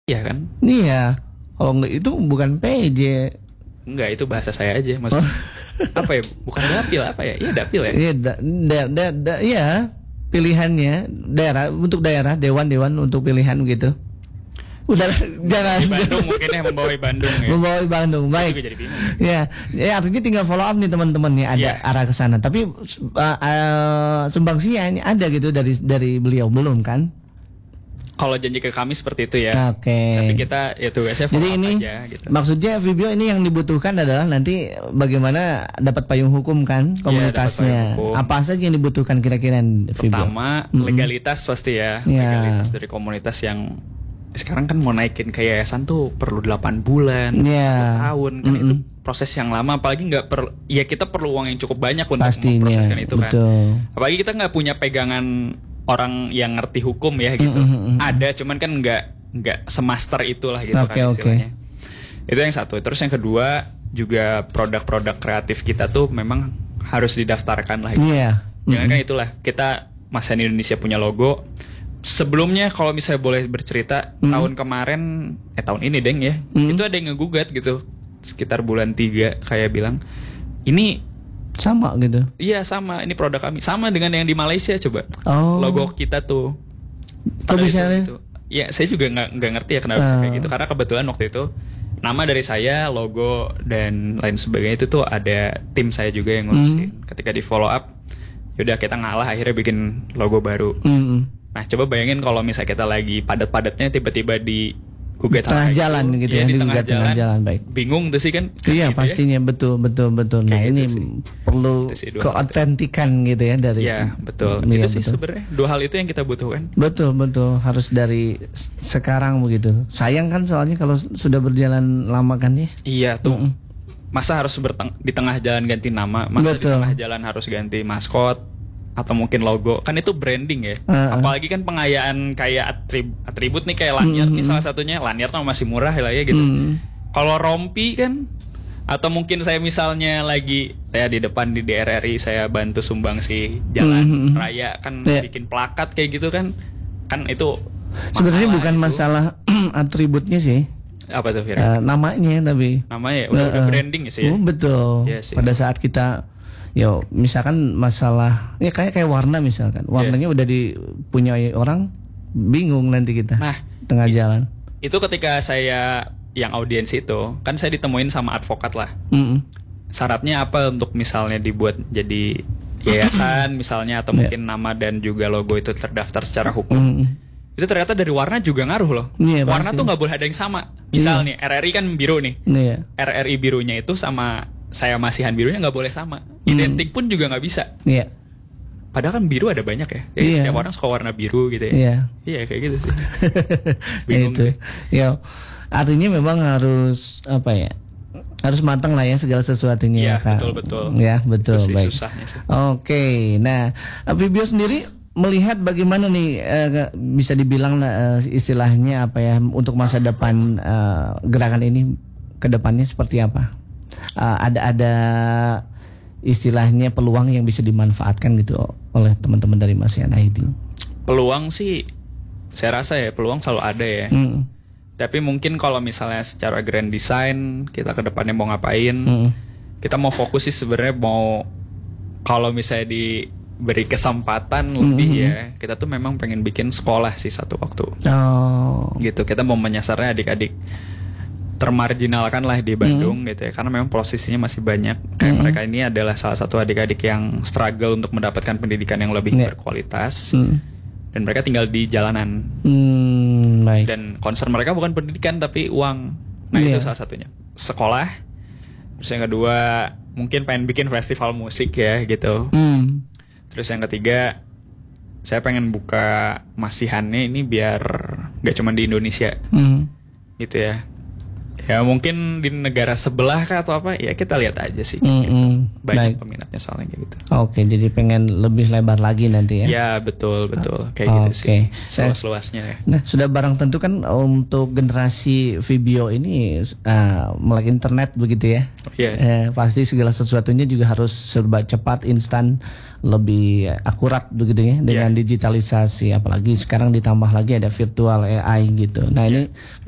Iya kan? Iya. Kalau enggak itu bukan PJ. Enggak, itu bahasa saya aja maksudnya. Apa ya? Bukan dapil apa ya? Iya dapil ya. Iya, iya. Pilihannya daerah untuk daerah, dewan untuk pilihan gitu. Udah jangan di Bandung mungkin ya, membawa Bandung ya. Membawa Bandung. Baik. Ya, artinya tinggal follow up nih teman-teman nih ada arah ke sana. Tapi sumbangsinya ini ada gitu dari beliau belum kan? Kalau janji ke kami seperti itu ya. Oke. Tapi kita ya tugasnya follow jadi up ini aja gitu. Maksudnya Vibio ini yang dibutuhkan adalah nanti bagaimana dapat payung hukum kan komunitasnya. Hukum. Apa saja yang dibutuhkan kira-kira Vibio? Pertama legalitas pasti ya. Legalitas dari komunitas yang sekarang kan mau naikin ke yayasan tuh perlu 8 bulan, 1 tahun kan itu proses yang lama. Apalagi ya kita perlu uang yang cukup banyak untuk memproseskan itu kan. Apalagi kita nggak punya pegangan orang yang ngerti hukum ya gitu. Ada cuman kan nggak semaster itulah gitu kan istilahnya. Itu yang satu. Terus yang kedua juga produk-produk kreatif kita tuh memang harus didaftarkan lah gitu. Jangan kan itulah kita Masa Indonesia punya logo. Sebelumnya kalau misalnya boleh bercerita tahun kemarin tahun ini deng ya. Itu ada yang ngegugat gitu sekitar bulan 3 kayak bilang ini sama gitu. Iya sama, ini produk kami sama dengan yang di Malaysia coba. Logo kita tuh. Kok bisa gitu. Ya saya juga nggak ngerti ya kenapa bisa kayak gitu. Karena kebetulan waktu itu nama dari saya, logo dan lain sebagainya itu tuh ada tim saya juga yang ngurusin. Ketika di follow up, yaudah kita ngalah akhirnya bikin logo baru. Nah coba bayangin kalau misalnya kita lagi padat-padatnya tiba-tiba di gugat tengah jalan gitu ya, di tengah jalan baik. Bingung tuh sih kan. Iya gitu pastinya ya? betul. Nah kayak ini gitu perlu keotentikan gitu ya dari. Iya betul. Itu sih sebenarnya 2 hal itu yang kita butuhkan. Betul harus dari sekarang begitu. Sayang kan soalnya kalau sudah berjalan lama kan ya. Iya tuh. Masa harus di tengah jalan ganti nama, masa di tengah jalan harus ganti maskot atau mungkin logo, kan itu branding ya. Apalagi kan pengayaan kayak atribut nih kayak lanyard nih salah satunya. Lanyard masih murah lah ya gitu. Kalau rompi kan, atau mungkin saya misalnya lagi di depan di DRRI saya bantu sumbangsi jalan raya kan bikin plakat kayak gitu kan itu sebenarnya bukan masalah atributnya sih. Apa tuh kira-kira? Namanya udah branding ya sih ya? Betul ya, pada saat kita misalkan masalah ya kayak warna misalkan warnanya udah dipunyai orang bingung nanti kita tengah jalan. Itu ketika saya yang audiens itu kan saya ditemuin sama advokat lah. Syaratnya apa untuk misalnya dibuat jadi yayasan misalnya atau mungkin nama dan juga logo itu terdaftar secara hukum. Itu ternyata dari warna juga ngaruh loh. Warna tuh nggak boleh ada yang sama. Misalnya RRI kan biru nih. RRI birunya itu sama saya Masihan birunya nggak boleh sama. Identik pun juga nggak bisa. Padahal kan biru ada banyak ya. Jadi setiap orang suka warna biru gitu ya. Iya kayak gitu sih. Bingung sih. Artinya memang harus harus matang lah ya segala sesuatunya. Iya betul. Ya betul. Itu sih baik. Susahnya sih. Oke. Nah Vibio sendiri melihat bagaimana nih bisa dibilang istilahnya untuk masa depan gerakan ini ke depannya seperti apa? Ada istilahnya peluang yang bisa dimanfaatkan gitu oleh teman-teman dari Masihan ID. Peluang sih saya rasa ya peluang selalu ada ya. Tapi mungkin kalau misalnya secara grand design kita ke depannya mau ngapain, kita mau fokus sih sebenarnya kalau misalnya diberi kesempatan lebih ya, kita tuh memang pengen bikin sekolah sih satu waktu. Gitu kita mau menyasarnya adik-adik termarginalkan lah di Bandung gitu ya, karena memang posisinya masih banyak kayak mereka ini adalah salah satu adik-adik yang struggle untuk mendapatkan pendidikan yang lebih berkualitas dan mereka tinggal di jalanan dan concern mereka bukan pendidikan tapi uang. Nah itu salah satunya sekolah. Terus yang kedua mungkin pengen bikin festival musik ya gitu. Terus yang ketiga saya pengen buka Masihannya ini biar gak cuma di Indonesia gitu ya. Ya mungkin di negara sebelah kah atau apa ya kita lihat aja sih gitu. Banyak peminatnya soalnya gitu. Oke, jadi pengen lebih lebar lagi nanti ya. Ya betul kayak gitu sih. Seluas-luasnya ya. Nah sudah barang tentu kan untuk generasi Vibio ini melek internet begitu ya. Pasti segala sesuatunya juga harus serba cepat, instan, lebih akurat begitu ya dengan digitalisasi. Apalagi sekarang ditambah lagi ada virtual AI gitu. Nah ini